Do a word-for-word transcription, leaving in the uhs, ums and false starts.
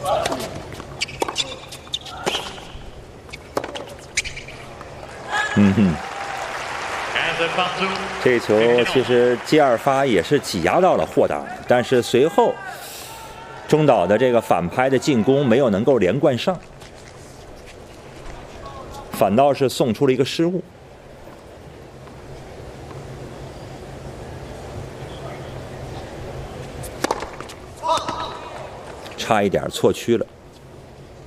嗯哼。 这球其实接二发也是挤压到了霍达，但是随后中岛的这个反拍的进攻没有能够连贯上，反倒是送出了一个失误。差一点错区了。